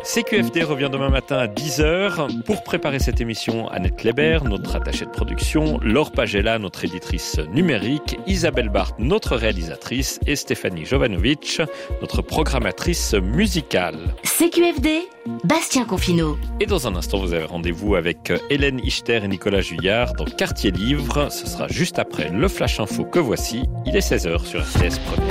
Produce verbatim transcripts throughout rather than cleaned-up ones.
C Q F D revient demain matin à dix heures. Pour préparer cette émission, Annette Kléber, notre attachée de production, Laure Pagella, notre éditrice numérique, Isabelle Barthes, notre réalisatrice, et Stéphanie Jovanovic, notre programmatrice musicale. C Q F D, Bastien Confineau. Et dans un instant, vous avez rendez-vous avec Hélène Ichter et Nicolas Juillard dans Quartier Livre. Ce sera juste après le Flash Info que voici. Il est seize heures sur R T S Première.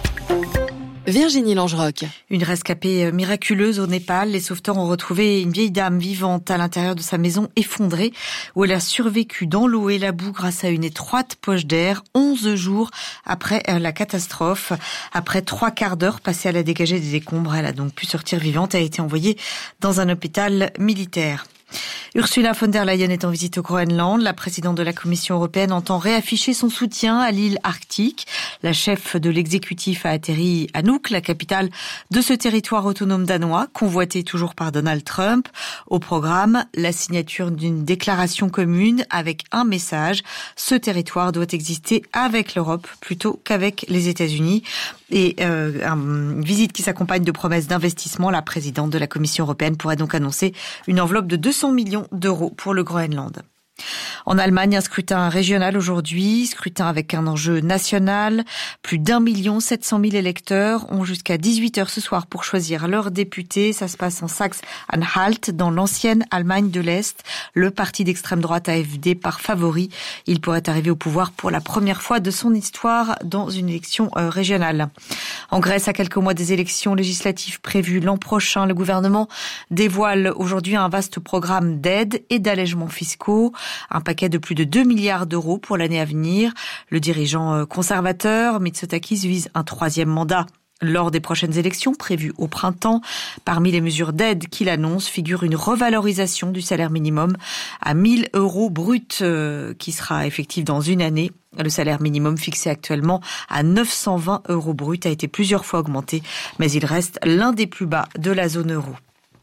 Virginie Langeroc. Une rescapée miraculeuse au Népal. Les sauveteurs ont retrouvé une vieille dame vivante à l'intérieur de sa maison effondrée, où elle a survécu dans l'eau et la boue grâce à une étroite poche d'air, onze jours après la catastrophe. Après trois quarts d'heure passés à la dégager des décombres, elle a donc pu sortir vivante et a été envoyée dans un hôpital militaire. Ursula von der Leyen est en visite au Groenland. La présidente de la Commission européenne entend réafficher son soutien à l'île arctique. La chef de l'exécutif a atterri à Nuuk, la capitale de ce territoire autonome danois, convoité toujours par Donald Trump. Au programme, la signature d'une déclaration commune avec un message. Ce territoire doit exister avec l'Europe plutôt qu'avec les États-Unis. Et euh, une visite qui s'accompagne de promesses d'investissement. La présidente de la Commission européenne pourrait donc annoncer une enveloppe de deux cents millions d'euros pour le Groenland. En Allemagne, un scrutin régional aujourd'hui, scrutin avec un enjeu national. Plus d'un million sept cent mille électeurs ont jusqu'à dix-huit heures ce soir pour choisir leur député. Ça se passe en Saxe-Anhalt, dans l'ancienne Allemagne de l'Est. Le parti d'extrême droite A F D part favori. Il pourrait arriver au pouvoir pour la première fois de son histoire dans une élection régionale. En Grèce, à quelques mois des élections législatives prévues l'an prochain, le gouvernement dévoile aujourd'hui un vaste programme d'aide et d'allègements fiscaux. Un paquet de plus de deux milliards d'euros pour l'année à venir. Le dirigeant conservateur Mitsotakis vise un troisième mandat lors des prochaines élections prévues au printemps. Parmi les mesures d'aide qu'il annonce figure une revalorisation du salaire minimum à mille euros brut euh, qui sera effective dans une année. Le salaire minimum fixé actuellement à neuf cent vingt euros brut a été plusieurs fois augmenté, mais il reste l'un des plus bas de la zone euro.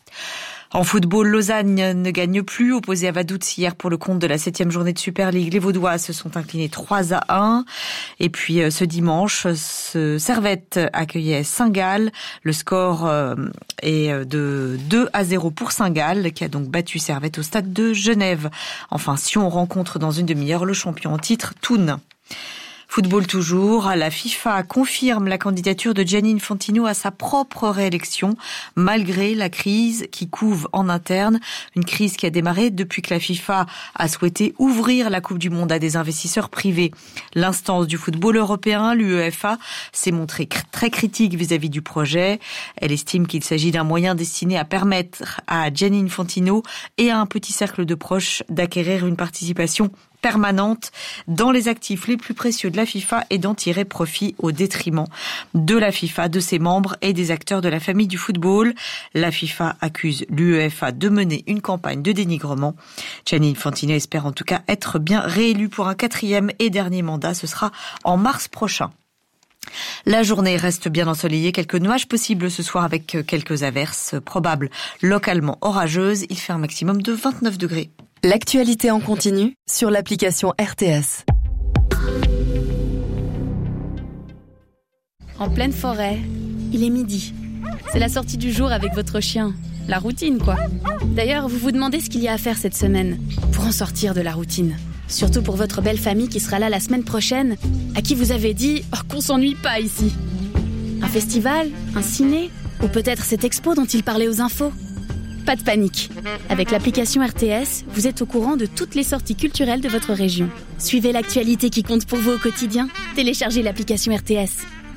En football, Lausanne ne gagne plus. Opposé à Vaduz hier pour le compte de la septième journée de Super League, les Vaudois se sont inclinés trois à un. Et puis ce dimanche, ce Servette accueillait Saint-Gall. Le score est de deux à zéro pour Saint-Gall, qui a donc battu Servette au stade de Genève. Enfin, Sion rencontre dans une demi-heure le champion en titre, Thun. Football toujours, la FIFA confirme la candidature de Gianni Infantino à sa propre réélection, malgré la crise qui couve en interne. Une crise qui a démarré depuis que la FIFA a souhaité ouvrir la Coupe du Monde à des investisseurs privés. L'instance du football européen, l'UEFA, s'est montrée très critique vis-à-vis du projet. Elle estime qu'il s'agit d'un moyen destiné à permettre à Gianni Infantino et à un petit cercle de proches d'acquérir une participation permanente dans les actifs les plus précieux de la FIFA et d'en tirer profit au détriment de la FIFA, de ses membres et des acteurs de la famille du football. La FIFA accuse l'UEFA de mener une campagne de dénigrement. Gianni Infantino espère en tout cas être bien réélu pour un quatrième et dernier mandat. Ce sera en mars prochain. La journée reste bien ensoleillée, quelques nuages possibles ce soir avec quelques averses probables localement orageuses. Il fait un maximum de vingt-neuf degrés. L'actualité en continu sur l'application R T S. En pleine forêt, il est midi. C'est la sortie du jour avec votre chien. La routine, quoi. D'ailleurs, vous vous demandez ce qu'il y a à faire cette semaine pour en sortir de la routine. Surtout pour votre belle famille qui sera là la semaine prochaine, à qui vous avez dit oh, qu'on s'ennuie pas ici. Un festival, un ciné, ou peut-être cette expo dont il parlait aux infos. Pas de panique. Avec l'application R T S, vous êtes au courant de toutes les sorties culturelles de votre région. Suivez l'actualité qui compte pour vous au quotidien. Téléchargez l'application R T S.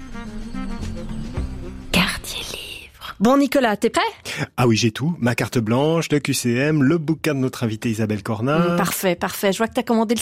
Quartier Livre. Bon Nicolas, t'es prêt ? Ah oui, j'ai tout. Ma carte blanche, le Q C M, le bouquin de notre invitée Isabelle Cornin. Mmh, parfait, parfait. Je vois que t'as commandé le